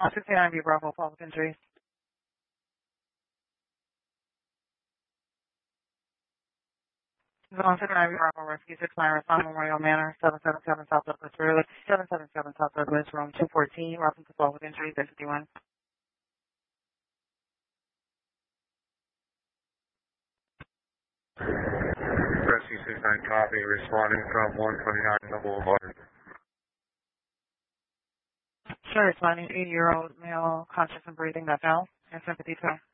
69 Bravo, fall with injuries. 69 Bravo, Rescue 69, respond Memorial Manor, 777 South Douglas Road, 777 South Douglas, room 214, welcome to fall with injuries, 51. Rescue 69 copy, responding from 129 the Boulevard. Sure, responding 80-year-old male, conscious and breathing, that's Al, and sympathy to